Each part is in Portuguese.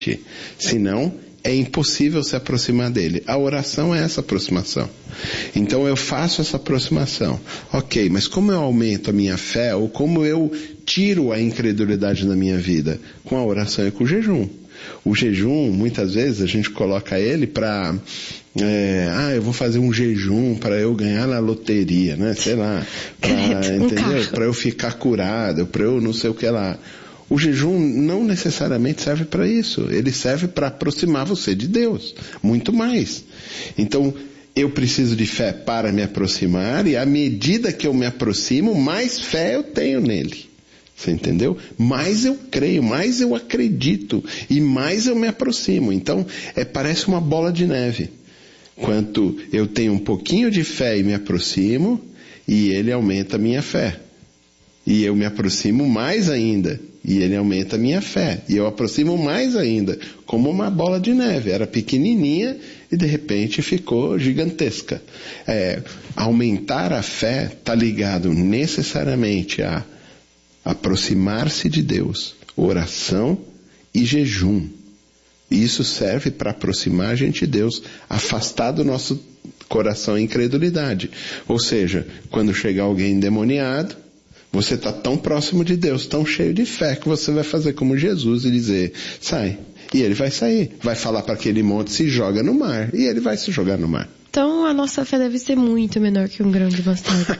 Senão, é impossível se aproximar dele. A oração é essa aproximação. Então eu faço essa aproximação. Ok, mas como eu aumento a minha fé, ou como eu tiro a incredulidade da minha vida? Com a oração e com o jejum. O jejum, muitas vezes, a gente coloca ele para... eu vou fazer um jejum para eu ganhar na loteria, né? Sei lá. Entendeu? Para eu ficar curado, para eu não sei o que lá. O jejum não necessariamente serve para isso. Ele serve para aproximar você de Deus. Muito mais. Então, eu preciso de fé para me aproximar, e à medida que eu me aproximo, mais fé eu tenho nele. Você entendeu? Mais eu creio, mais eu acredito, e mais eu me aproximo. Então, parece uma bola de neve. Quanto eu tenho um pouquinho de fé e me aproximo, e ele aumenta a minha fé. E eu me aproximo mais ainda, e ele aumenta a minha fé. E eu aproximo mais ainda, como uma bola de neve. Era pequenininha e de repente ficou gigantesca. Aumentar a fé está ligado necessariamente a aproximar-se de Deus, oração e jejum. E isso serve para aproximar a gente de Deus, afastar do nosso coração a incredulidade. Ou seja, quando chegar alguém endemoniado, você está tão próximo de Deus, tão cheio de fé, que você vai fazer como Jesus e dizer, sai. E ele vai sair. Vai falar para aquele monte, se joga no mar. E ele vai se jogar no mar. Então a nossa fé deve ser muito menor que um grão de mostarda.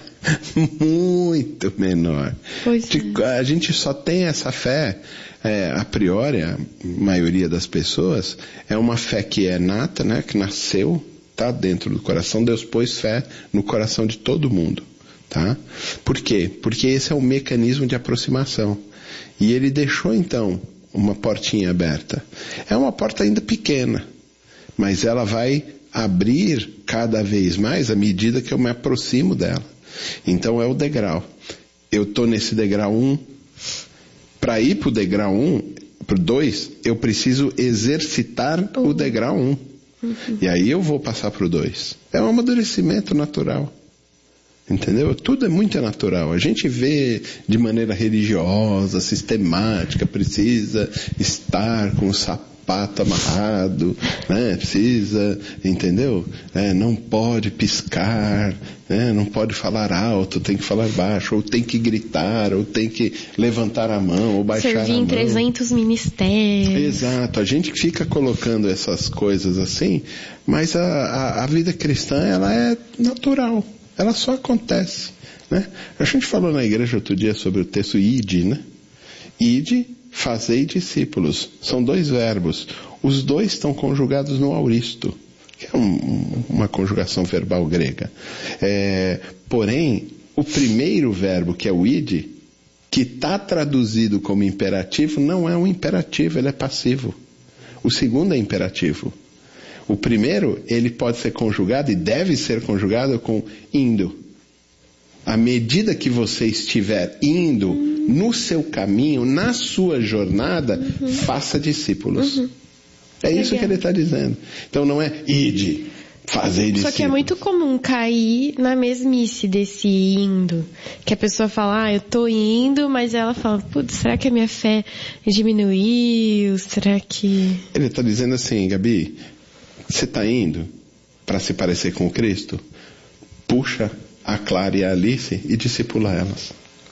Muito menor. Pois A gente só tem essa fé, a priori, a maioria das pessoas, é uma fé que é nata, né? Que nasceu, está dentro do coração. Deus pôs fé no coração de todo mundo. Tá? Por quê? Porque esse é o mecanismo de aproximação. E ele deixou então uma portinha aberta. É uma porta ainda pequena, mas ela vai abrir cada vez mais à medida que eu me aproximo dela. Então é o degrau. Eu estou nesse degrau 1. Para ir para o degrau 1, para o 2, eu preciso exercitar o degrau 1. E aí eu vou passar para o 2. É um amadurecimento natural. Entendeu? Tudo é muito natural. A gente vê de maneira religiosa, sistemática, precisa estar com o sapato amarrado, né? Precisa, entendeu? Não pode piscar, né? Não pode falar alto, tem que falar baixo, ou tem que gritar, ou tem que levantar a mão, ou baixar a mão. Servir em 300 ministérios. Exato. A gente fica colocando essas coisas assim, mas a vida cristã, ela é natural. Ela só acontece, né? A gente falou na igreja outro dia sobre o texto ide, né? Ide, fazei discípulos. São 2 verbos. Os 2 estão conjugados no auristo, que é uma conjugação verbal grega. Porém, o primeiro verbo, que é o ide, que está traduzido como imperativo, não é um imperativo, ele é passivo. O segundo é imperativo. O primeiro, ele pode ser conjugado e deve ser conjugado com indo. À medida que você estiver indo no seu caminho, na sua jornada, faça discípulos. É isso que ele está dizendo. Então não é ide, fazei discípulos. Só que é muito comum cair na mesmice desse indo. Que a pessoa fala, eu tô indo, mas ela fala, putz, será que a minha fé diminuiu? Será que... Ele está dizendo assim, Gabi... Você está indo para se parecer com Cristo? Puxa a Clara e a Alice e discipula elas.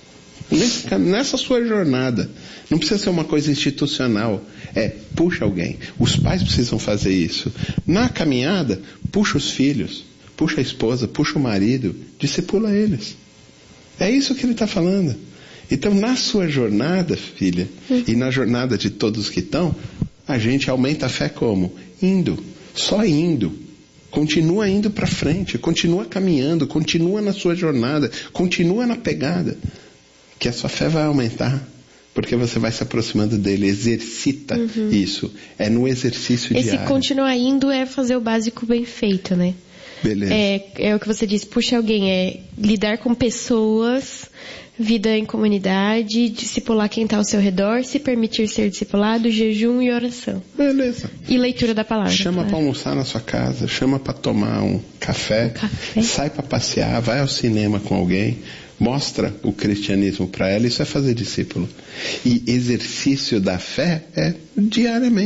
Nessa sua jornada. Não precisa ser uma coisa institucional. Puxa alguém. Os pais precisam fazer isso. Na caminhada, puxa os filhos, puxa a esposa, puxa o marido, discipula eles. É isso que ele está falando. Então, na sua jornada, filha, e na jornada de todos que estão, a gente aumenta a fé como? Indo. Só indo. Continua indo para frente, continua caminhando, continua na sua jornada, continua na pegada, que a sua fé vai aumentar, porque você vai se aproximando dele. Exercita isso. É no exercício diário. Esse continuar indo é fazer o básico bem feito, né? Beleza. É o que você disse, puxa alguém, lidar com pessoas, vida em comunidade, discipular quem está ao seu redor, se permitir ser discipulado, jejum e oração. Beleza. E leitura da palavra. Chama para almoçar na sua casa, chama para tomar um café, sai para passear, vai ao cinema com alguém, mostra o cristianismo para ela, isso é fazer discípulo. E exercício da fé é diariamente.